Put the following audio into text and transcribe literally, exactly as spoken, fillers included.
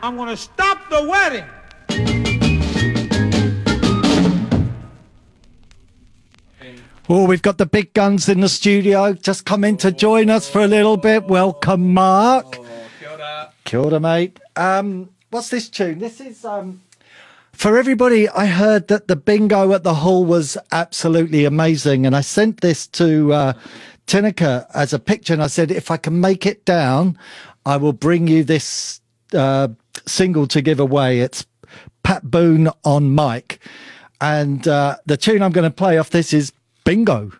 I'm going to stop the wedding. Oh, we've got the big guns in the studio. Just come in to join us for a little bit. Welcome, Mark. Oh, kia ora. Kia ora, mate. Um, what's this tune? This is... Um, for everybody, I heard that the bingo at the hall was absolutely amazing. And I sent this to uh, Tineke as a picture. And I said, if I can make it down, I will bring you this uh, single to give away. It's Pat Boone on mic. And uh, the tune I'm going to play off this is Bingo.